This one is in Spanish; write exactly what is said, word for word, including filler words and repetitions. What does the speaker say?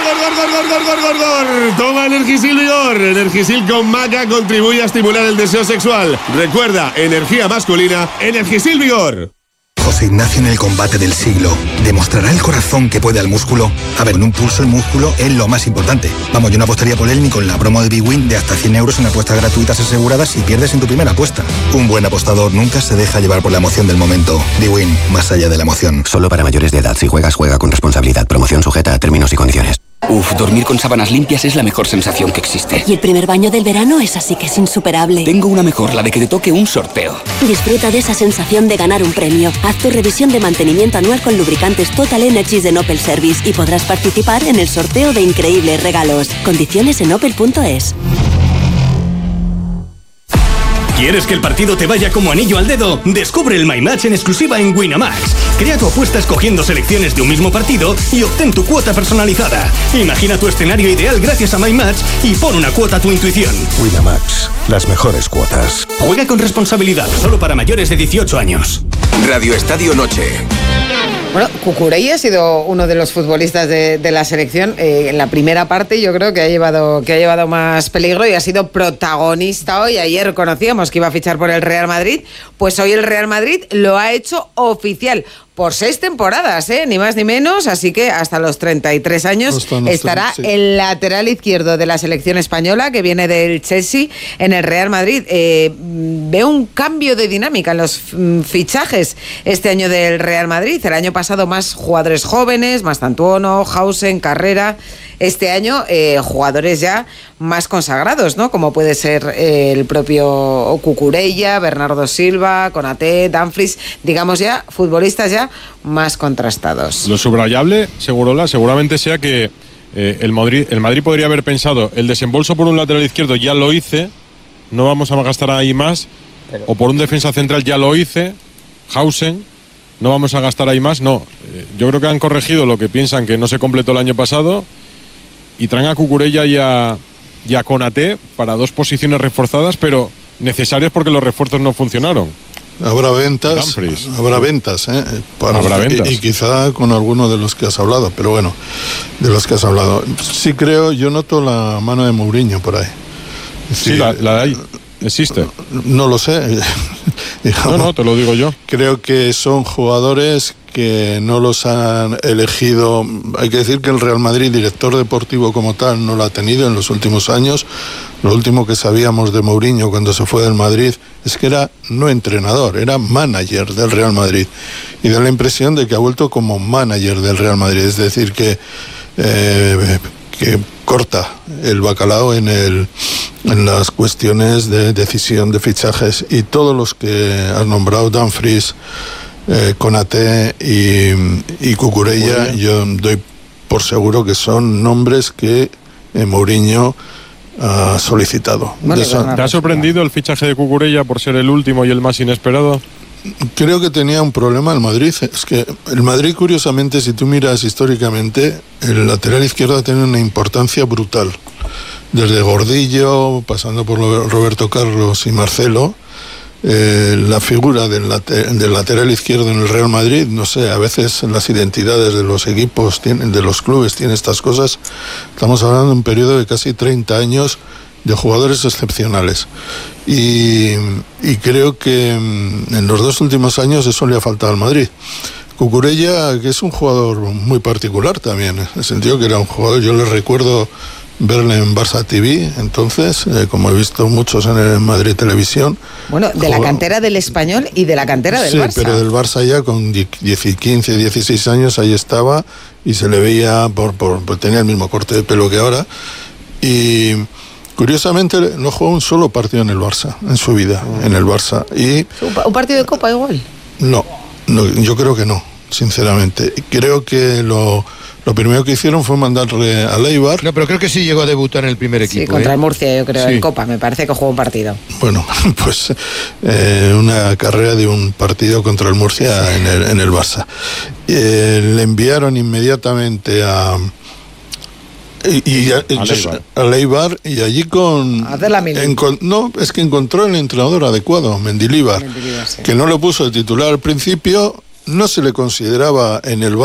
gor, gor, gor, gor, gor, gor, gor. Toma Energisil Vigor. Energisil con maca contribuye a estimular el deseo sexual. Recuerda, energía masculina, Energisil Vigor. José Ignacio en el combate del siglo. ¿Demostrará el corazón que puede al músculo? A ver, en un pulso el músculo es lo más importante. Vamos, yo no apostaría por él ni con la promo de BWin de hasta cien euros en apuestas gratuitas aseguradas si pierdes en tu primera apuesta. Un buen apostador nunca se deja llevar por la emoción del momento. BWin, más allá de la emoción. Solo para mayores de edad. Si juegas, juega con responsabilidad. Promoción sujeta a términos y condiciones. Uf, dormir con sábanas limpias es la mejor sensación que existe. Y el primer baño del verano es así que es insuperable. Tengo una mejor, la de que te toque un sorteo. Disfruta de esa sensación de ganar un premio. Haz tu revisión de mantenimiento anual con lubricantes Total Energies de Opel Service y podrás participar en el sorteo de increíbles regalos. Condiciones en opel punto es. ¿Quieres que el partido te vaya como anillo al dedo? Descubre el My Match en exclusiva en Winamax. Crea tu apuesta escogiendo selecciones de un mismo partido y obtén tu cuota personalizada. Imagina tu escenario ideal gracias a My Match y pon una cuota a tu intuición. Winamax, las mejores cuotas. Juega con responsabilidad, solo para mayores de dieciocho años. Radio Estadio Noche. Bueno, Cucurella ha sido uno de los futbolistas de, de la selección. Eh, en la primera parte yo creo que ha llevado que ha llevado más peligro y ha sido protagonista hoy. Ayer conocíamos que iba a fichar por el Real Madrid, pues hoy el Real Madrid lo ha hecho oficial. Por seis temporadas, ¿eh? Ni más ni menos, así que hasta los treinta y tres años estará sí. el lateral izquierdo de la selección española, que viene del Chelsea, en el Real Madrid. Eh, veo un cambio de dinámica en los fichajes este año del Real Madrid. El año pasado más jugadores jóvenes, Mastantuono, Hausen, Carrera. Este año eh, jugadores ya más consagrados, ¿no? Como puede ser eh, el propio Cucurella, Bernardo Silva, Konaté, Dumfries, digamos ya futbolistas ya más contrastados. Lo subrayable, Segurola, seguramente sea que eh, el, Madrid, el Madrid podría haber pensado, el desembolso por un lateral izquierdo ya lo hice, no vamos a gastar ahí más, Pero... o por un defensa central ya lo hice, Hausen, no vamos a gastar ahí más, no. Eh, yo creo que han corregido lo que piensan que no se completó el año pasado y traen a Cucurella y a, y a Konaté para dos posiciones reforzadas, pero necesarias porque los refuerzos no funcionaron. Habrá ventas, habrá ventas, ¿eh? Para, habrá ventas. Y, y quizá con alguno de los que has hablado, pero bueno, de los que has hablado. Sí creo, yo noto la mano de Mourinho por ahí. Sí, sí la, la hay, existe. No, no lo sé. No, no, te lo digo yo. Creo que son jugadores que no los han elegido. Hay que decir que el Real Madrid, director deportivo como tal, no lo ha tenido en los últimos años. Lo último que sabíamos de Mourinho cuando se fue del Madrid es que era no entrenador, era manager del Real Madrid. Y da la impresión de que ha vuelto como manager del Real Madrid. Es decir, que, eh, que corta el bacalao en, el, en las cuestiones de decisión de fichajes. Y todos los que has nombrado, Dumfries, Eh, Konaté y, y Cucurella, yo doy por seguro que son nombres que eh, Mourinho ha solicitado. Bueno, son... ¿Te ha sorprendido el fichaje de Cucurella por ser el último y el más inesperado? Creo que tenía un problema el Madrid. Es que el Madrid, curiosamente, si tú miras históricamente, el lateral izquierdo ha tenido una importancia brutal. Desde Gordillo, pasando por Roberto Carlos y Marcelo. Eh, la figura del, later, del lateral izquierdo en el Real Madrid, no sé, a veces las identidades de los equipos, tienen, de los clubes, tienen estas cosas. Estamos hablando de un periodo de casi treinta años de jugadores excepcionales. Y, y creo que en los dos últimos años eso le ha faltado al Madrid. Cucurella, que es un jugador muy particular también, en el sentido que era un jugador, yo le recuerdo verle en Barça T V, entonces, eh, como he visto muchos en el Madrid Televisión. Bueno, de jugaba... la cantera del Español y de la cantera del sí, Barça. Sí, pero del Barça ya con quince, dieciséis años ahí estaba y se le veía, por, por, por tenía el mismo corte de pelo que ahora. Y curiosamente no jugó un solo partido en el Barça, en su vida, mm. en el Barça. Y ¿Un partido de Copa igual? No, no, yo creo que no, sinceramente. Creo que lo... Lo primero que hicieron fue mandarle a Eibar. No, pero creo que sí llegó a debutar en el primer equipo. Sí, contra ¿eh? el Murcia, yo creo, sí. En Copa. Me parece que jugó un partido. Bueno, pues eh, una carrera de un partido contra el Murcia sí. en, el, en el Barça. Eh, le enviaron inmediatamente a... Y, y a, a Eibar y allí con... Hacer la mili. Encon, no, es que encontró el entrenador adecuado, Mendilibar, Mendilibar sí. que no lo puso de titular al principio, no se le consideraba en el